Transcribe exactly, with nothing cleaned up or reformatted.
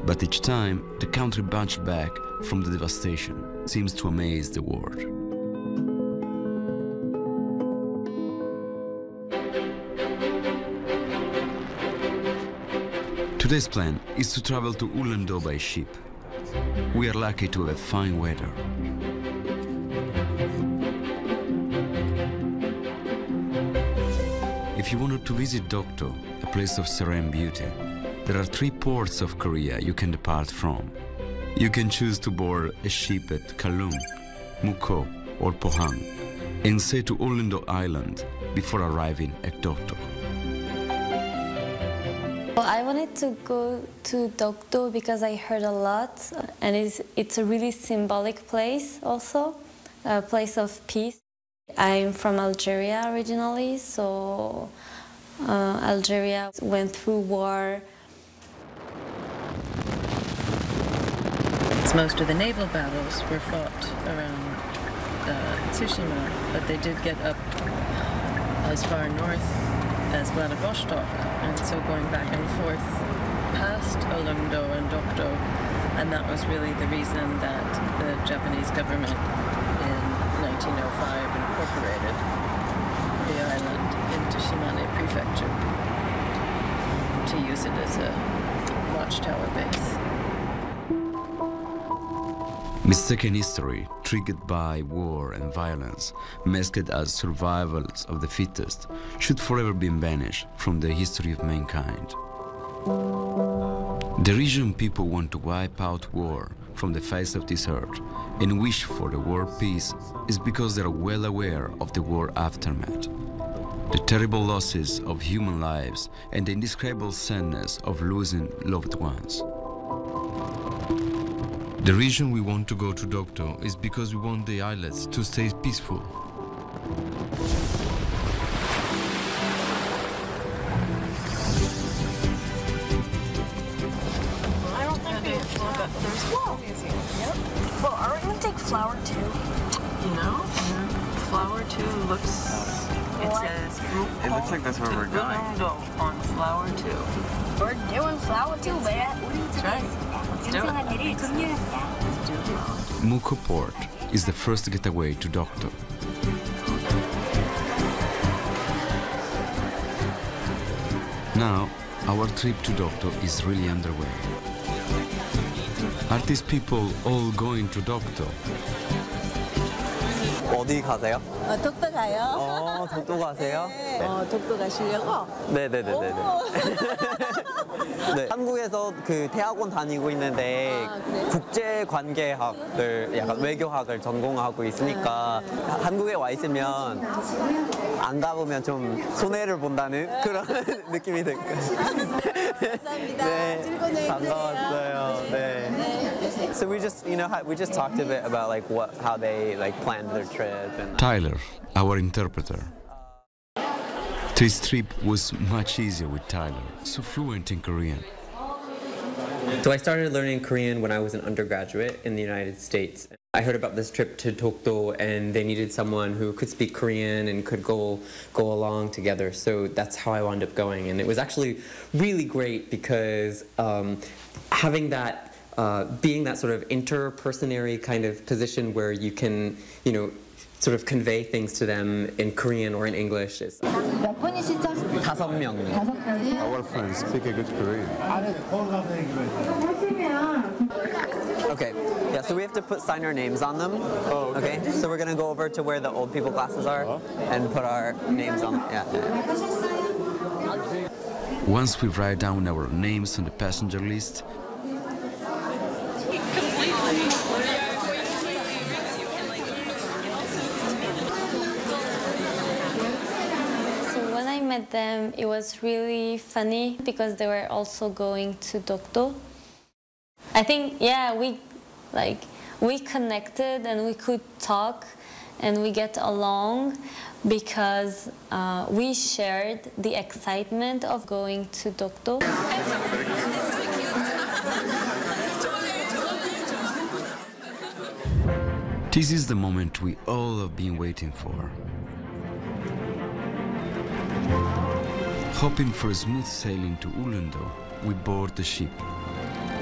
But each time, the country bounced back from the devastation. Seems to amaze the world. Today's plan is to travel to Ullendorf by ship. We are lucky to have fine weather. If you wanted to visit Dokdo, a place of serene beauty, there are three ports of Korea you can depart from. You can choose to board a ship at Kallung, Mukho or Pohang and sail to Ullendorf Island before arriving at Dokdo. Well, I wanted to go to Dokdo because I heard a lot, and it's, it's a really symbolic place also, a place of peace. I'm from Algeria originally, so uh, Algeria went through war. Most of the naval battles were fought around uh, Tsushima, but they did get up as far north as Vladivostok, and so going back and forth past Ullendorf and Dokdo, and that was really the reason that the Japanese government in nineteen oh five incorporated the island into Shimane Prefecture to use it as a watchtower base. Mistaken history, triggered by war and violence, masked as survivals of the fittest, should forever be banished from the history of mankind. The reason people want to wipe out war from the face of this earth and wish for the world peace is because they are well aware of the war aftermath. The terrible losses of human lives and the indescribable sadness of losing loved ones. The reason we want to go to Dokdo is because we want the islets to stay peaceful. I don't think they have there's wall. Yep. Well, are we going to take flour too? You know, flower two looks, it What? says, It looks like that's where we're going. Ullendorf on flower two. We're doing flour too, man. That's right. Let's do it. Mukho Port is the first getaway to Dokdo. Now, our trip to Dokdo is really underway. Are these people all going to Dokdo? 어디 가세요? 어, 독도 가요. 어, 독도 가세요? 네. 어, 독도 가시려고? 네네네네. 네, 한국에서 그 대학원 다니고 있는데 아, 그래요? 국제관계학을 약간 외교학을 전공하고 있으니까 한국에 와 있으면 안 가보면 좀 손해를 본다는 그런 느낌이 들 거예요. 감사합니다. 네, 즐거운 여행 되세요. 반가웠어요. 네. So we just, you know, we just talked a bit about like what, how they like planned their trip and. Tyler, our interpreter. This trip was much easier with Tyler, so fluent in Korean. So I started learning Korean when I was an undergraduate in the United States. I heard about this trip to Dokdo and they needed someone who could speak Korean and could go go along together. So that's how I wound up going. And it was actually really great because um, having that, uh, being that sort of interpersonary kind of position where you can, you know, sort of convey things to them in Korean or in English. Is 몇 분이시죠? 다섯 명. 다섯 분이요? Our friends speak a good Korean. Okay, yeah, so we have to put sign our names on them. Oh, okay. Okay, so we're gonna go over to where the old people classes are and put our names on. Yeah. Once we write down our names on the passenger list, Met them, it was really funny because they were also going to Dokdo. I think, yeah, we like we connected and we could talk and we get along because uh, we shared the excitement of going to Dokdo. this is the moment we all have been waiting for. Hoping for a smooth sailing to Ullendorf, we board the ship.